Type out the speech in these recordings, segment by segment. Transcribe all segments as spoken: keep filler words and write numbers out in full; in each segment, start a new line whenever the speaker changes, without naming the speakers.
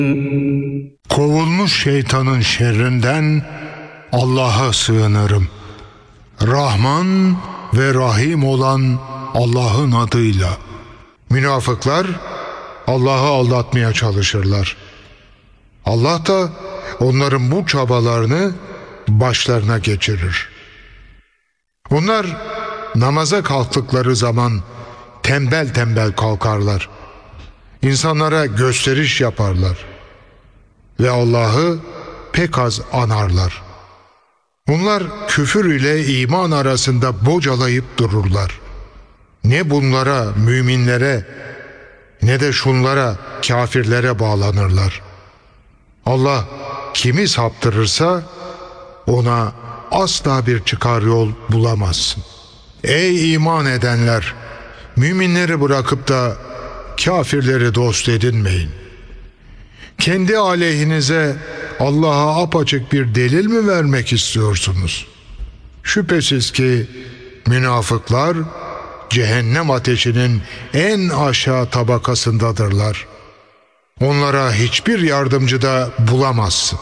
Kovulmuş şeytanın şerrinden Allah'a sığınırım. Rahman ve Rahim olan Allah'ın adıyla. Münafıklar Allah'ı aldatmaya çalışırlar. Allah da onların bu çabalarını başlarına geçirir. Onlar namaza kalktıkları zaman tembel tembel kalkarlar. İnsanlara gösteriş yaparlar. Ve Allah'ı pek az anarlar. Bunlar küfür ile iman arasında bocalayıp dururlar. Ne bunlara, müminlere, ne de şunlara, kafirlere bağlanırlar. Allah kimi saptırırsa ona asla bir çıkar yol bulamazsın. Ey iman edenler! Müminleri bırakıp da kafirleri dost edinmeyin. Kendi aleyhinize Allah'a apaçık bir delil mi vermek istiyorsunuz? Şüphesiz ki münafıklar cehennem ateşinin en aşağı tabakasındadırlar. Onlara hiçbir yardımcı da bulamazsın.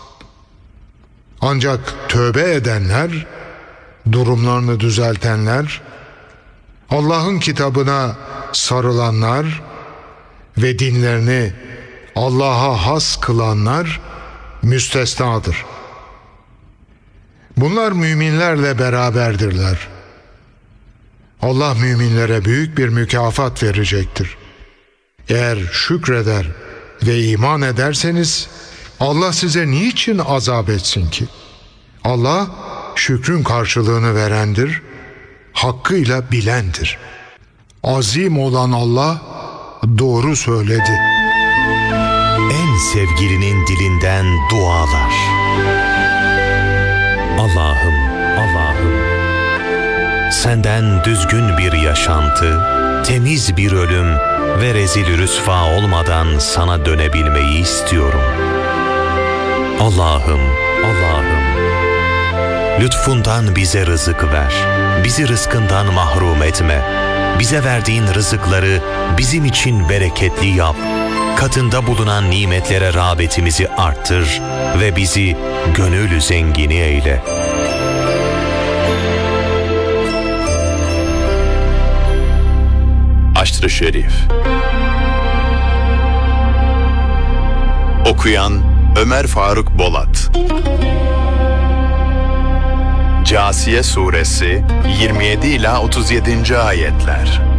Ancak tövbe edenler, durumlarını düzeltenler, Allah'ın kitabına sarılanlar ve dinlerini Allah'a has kılanlar müstesnadır. Bunlar müminlerle beraberdirler. Allah müminlere büyük bir mükafat verecektir. Eğer şükreder ve iman ederseniz Allah size niçin azap etsin ki? Allah şükrün karşılığını verendir, hakkıyla bilendir. Azim olan Allah doğru söyledi.
En sevgilinin dilinden dualar. Allah'ım, Allah'ım, senden düzgün bir yaşantı, temiz bir ölüm ve rezil rüsva olmadan sana dönebilmeyi istiyorum. Allah'ım, Allah'ım, lütfundan bize rızık ver, bizi rızkından mahrum etme, bize verdiğin rızıkları bizim için bereketli yap, katında bulunan nimetlere rağbetimizi arttır ve bizi gönül zengini eyle.
Haşr-ı Şerif. Okuyan Ömer Faruk Bolat. Câsiye Suresi yirmi yedi ila otuz yedinci ayetler.